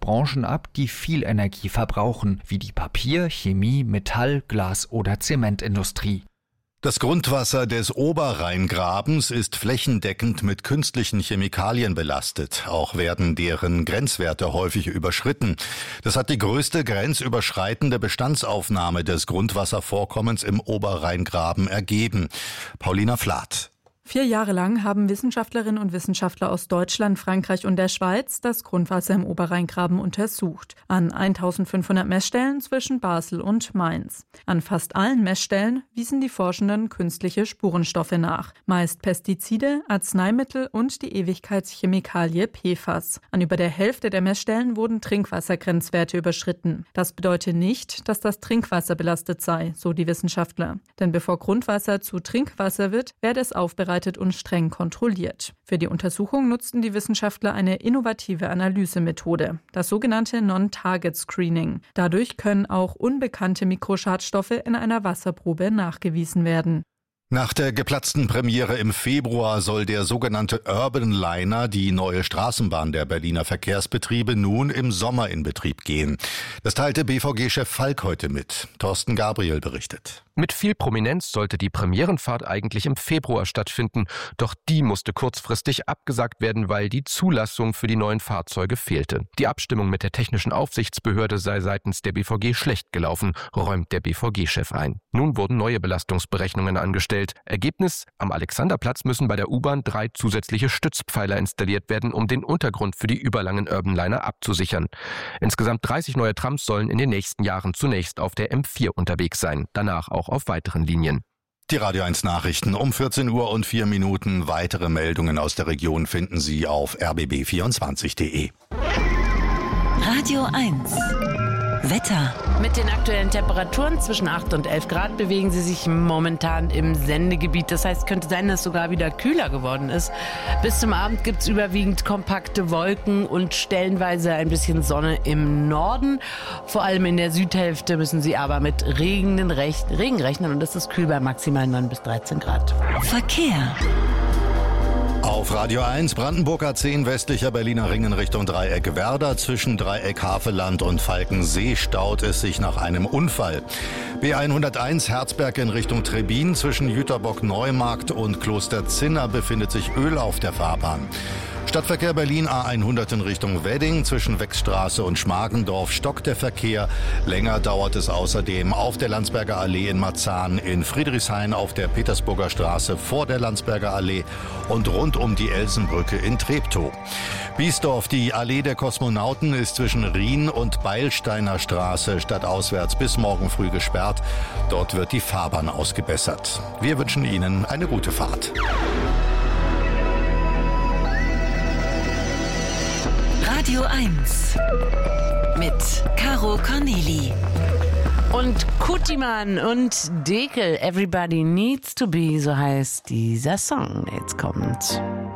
Branchen ab, die viel Energie verbrauchen, wie die Papier-, Chemie-, Metall-, Glas- oder Zementindustrie. Das Grundwasser des Oberrheingrabens ist flächendeckend mit künstlichen Chemikalien belastet. Auch werden deren Grenzwerte häufig überschritten. Das hat die größte grenzüberschreitende Bestandsaufnahme des Grundwasservorkommens im Oberrheingraben ergeben. Paulina Flath. 4 Jahre lang haben Wissenschaftlerinnen und Wissenschaftler aus Deutschland, Frankreich und der Schweiz das Grundwasser im Oberrheingraben untersucht. An 1500 Messstellen zwischen Basel und Mainz. An fast allen Messstellen wiesen die Forschenden künstliche Spurenstoffe nach. Meist Pestizide, Arzneimittel und die Ewigkeitschemikalie PFAS. An über der Hälfte der Messstellen wurden Trinkwassergrenzwerte überschritten. Das bedeutet nicht, dass das Trinkwasser belastet sei, so die Wissenschaftler. Denn bevor Grundwasser zu Trinkwasser wird, werde es aufbereitet und streng kontrolliert. Für die Untersuchung nutzten die Wissenschaftler eine innovative Analysemethode, das sogenannte Non-Target-Screening. Dadurch können auch unbekannte Mikroschadstoffe in einer Wasserprobe nachgewiesen werden. Nach der geplatzten Premiere im Februar soll der sogenannte Urban Liner, die neue Straßenbahn der Berliner Verkehrsbetriebe, nun im Sommer in Betrieb gehen. Das teilte BVG-Chef Falk heute mit. Thorsten Gabriel berichtet. Mit viel Prominenz sollte die Premierenfahrt eigentlich im Februar stattfinden, doch die musste kurzfristig abgesagt werden, weil die Zulassung für die neuen Fahrzeuge fehlte. Die Abstimmung mit der technischen Aufsichtsbehörde sei seitens der BVG schlecht gelaufen, räumt der BVG-Chef ein. Nun wurden neue Belastungsberechnungen angestellt. Ergebnis: Am Alexanderplatz müssen bei der U-Bahn 3 zusätzliche Stützpfeiler installiert werden, um den Untergrund für die überlangen Urban Liner abzusichern. Insgesamt 30 neue Trams sollen in den nächsten Jahren zunächst auf der M4 unterwegs sein, danach auch auf weiteren Linien. Die Radio 1 Nachrichten um 14:04. Weitere Meldungen aus der Region finden Sie auf rbb24.de. Radio 1 Wetter. Mit den aktuellen Temperaturen zwischen 8 und 11 Grad bewegen sie sich momentan im Sendegebiet. Das heißt, könnte sein, dass es sogar wieder kühler geworden ist. Bis zum Abend gibt es überwiegend kompakte Wolken und stellenweise ein bisschen Sonne im Norden. Vor allem in der Südhälfte müssen sie aber mit Regen rechnen und es ist kühl bei maximal 9 bis 13 Grad. Verkehr. Auf Radio 1 Brandenburg A10 westlicher Berliner Ring in Richtung Dreieck Werder. Zwischen Dreieck Haveland und Falkensee staut es sich nach einem Unfall. B101 Herzberg in Richtung Trebin. Zwischen Jüterbock Neumarkt und Kloster Zinner befindet sich Öl auf der Fahrbahn. Stadtverkehr Berlin A100 in Richtung Wedding. Zwischen Wechsstraße und Schmargendorf stockt der Verkehr. Länger dauert es außerdem auf der Landsberger Allee in Marzahn, in Friedrichshain auf der Petersburger Straße vor der Landsberger Allee und rund um die Elsenbrücke in Treptow. Biesdorf, die Allee der Kosmonauten, ist zwischen Rien und Beilsteiner Straße stadtauswärts bis morgen früh gesperrt. Dort wird die Fahrbahn ausgebessert. Wir wünschen Ihnen eine gute Fahrt. Radio 1 mit Caro Corneli. Und Kutiman und Dekel, Everybody Needs to Be, so heißt dieser Song, der jetzt kommt.